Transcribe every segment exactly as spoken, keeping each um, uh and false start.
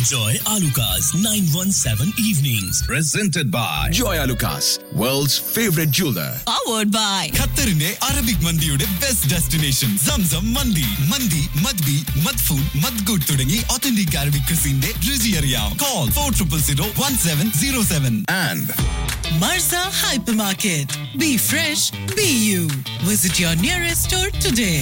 Enjoy Alucard's nine one seven evenings. Presented by Joy Alucas, world's favorite jeweler. Powered by ഖത്തറിന്റെ Arabic മന്തിയുടെ best destination Zamzam മന്തി. മന്തി മദ്ബി മദ്ഫൂൻ മദ്ഗൂട്ട് തുടങ്ങി authentic Arabic ക്രിസിന്റെ രുചി അറിയാം. Call four zero zero one seven zero seven. And Marza Hypermarket. Be fresh, be you. Visit your nearest store today.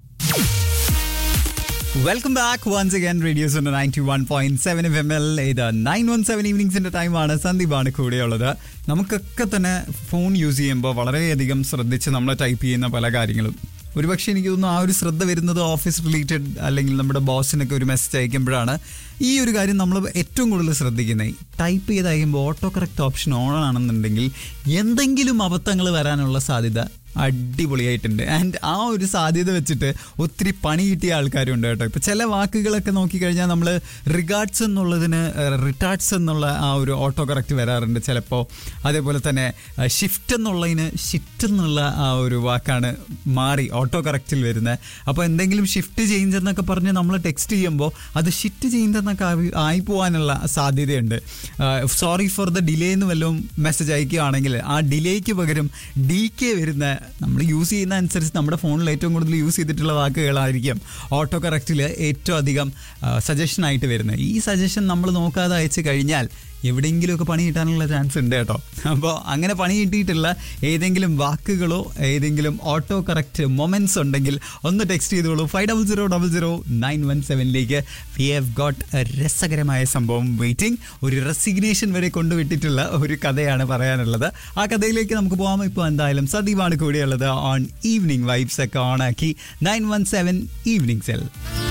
Welcome back once again radios ninety one point seven F M L ഇത് nine one seven ഈവനിങ്സിന്റെ ടൈമാണ്. സന്ദീപാണ് കൂടെയുള്ളത്. നമുക്കൊക്കെ തന്നെ phone use ചെയ്യുമ്പോൾ വളരെയധികം ശ്രദ്ധിച്ച് നമ്മൾ type ചെയ്യുന്ന പല കാര്യങ്ങളും ഒരുപക്ഷെ എനിക്ക് തോന്നുന്നു ആ ഒരു ശ്രദ്ധ വരുന്നത് ഓഫീസ് റിലേറ്റഡ് അല്ലെങ്കിൽ നമ്മുടെ ബോസിനൊക്കെ ഒരു മെസ്സേജ് അയക്കുമ്പോഴാണ്. ഈ ഒരു കാര്യം നമ്മൾ ഏറ്റവും കൂടുതൽ ശ്രദ്ധിക്കുന്നത്. ടൈപ്പ് ചെയ്ത് അയക്കുമ്പോൾ ഓട്ടോ കറക്റ്റ് ഓപ്ഷൻ ഓൺ ആണെന്നുണ്ടെങ്കിൽ എന്തെങ്കിലും അബദ്ധങ്ങൾ വരാനുള്ള സാധ്യത അടിപൊളിയായിട്ടുണ്ട്. ആൻഡ് ആ ഒരു സാധ്യത വെച്ചിട്ട് ഒത്തിരി പണി കിട്ടിയ ആൾക്കാരുണ്ട് കേട്ടോ. ഇപ്പോൾ ചില വാക്കുകളൊക്കെ നോക്കിക്കഴിഞ്ഞാൽ നമ്മൾ റിഗാർഡ്സ് എന്നുള്ളതിന് റിട്ടാർഡ്സ് എന്നുള്ള ആ ഒരു ഓട്ടോ കറക്റ്റ് വരാറുണ്ട് ചിലപ്പോൾ. അതേപോലെ തന്നെ ഷിഫ്റ്റ് എന്നുള്ളതിന് ഷിഫ്റ്റ് എന്നുള്ള ആ ഒരു വാക്കാണ് മാറി ഓട്ടോ കറക്റ്റിൽ വരുന്നത്. അപ്പോൾ എന്തെങ്കിലും ഷിഫ്റ്റ് ചേഞ്ച് എന്നൊക്കെ പറഞ്ഞ് നമ്മൾ ടെക്സ്റ്റ് ചെയ്യുമ്പോൾ അത് ഷിഫ്റ്റ് ചേഞ്ച് എന്നൊക്കെ ആയി ആയി പോകാനുള്ള സാധ്യതയുണ്ട്. സോറി ഫോർ ദ ഡിലേ എന്ന് വല്ലതും മെസ്സേജ് അയക്കുകയാണെങ്കിൽ ആ ഡിലേക്ക് പകരം ഡി കെ വരുന്ന നമ്മൾ യൂസ് ചെയ്യുന്ന അനുസരിച്ച് നമ്മുടെ ഫോണിൽ ഏറ്റവും കൂടുതൽ യൂസ് ചെയ്തിട്ടുള്ള വാക്കുകളായിരിക്കും ഓട്ടോ കറക്റ്റിൽ ഏറ്റവും അധികം സജഷൻ ആയിട്ട് വരുന്നത്. ഈ സജഷൻ നമ്മൾ നോക്കാതെ അയച്ചു കഴിഞ്ഞാൽ എവിടെയെങ്കിലുമൊക്കെ പണി കിട്ടാനുള്ള ചാൻസ് ഉണ്ട് കേട്ടോ. അപ്പോൾ അങ്ങനെ പണി കിട്ടിയിട്ടുള്ള ഏതെങ്കിലും വാക്കുകളോ ഏതെങ്കിലും ഓട്ടോ കറക്റ്റ് മൊമെൻറ്റ്സ് ഉണ്ടെങ്കിൽ ഒന്ന് ടെക്സ്റ്റ് ചെയ്തോളൂ five double zero double zero nine one സെവനിലേക്ക്. We have got രസകരമായ സംഭവം വെയിറ്റിംഗ്. ഒരു റെസിഗ്നേഷൻ വരെ കൊണ്ടുവിട്ടിട്ടുള്ള ഒരു കഥയാണ് പറയാനുള്ളത്. ആ കഥയിലേക്ക് നമുക്ക് പോകാം. ഇപ്പോൾ എന്തായാലും സദീപാണ് കൂടെയുള്ളത് ഓൺ ഈവനിങ് വൈബ്സ് ഒക്കെ ഓണാക്കി nine one seven evening cell.